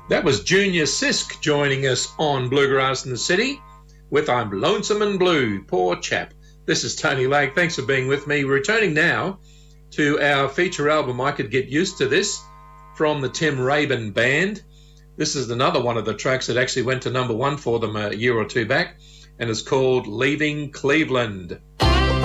That was Junior Sisk joining us on Bluegrass in the City with I'm Lonesome and Blue. Poor chap. This is Tony Lake. Thanks for being with me. Returning now to our feature album, I Could Get Used to This, from the Tim Rabin Band. This is another one of the tracks that actually went to number one for them a year or two back, and it's called Leaving Cleveland.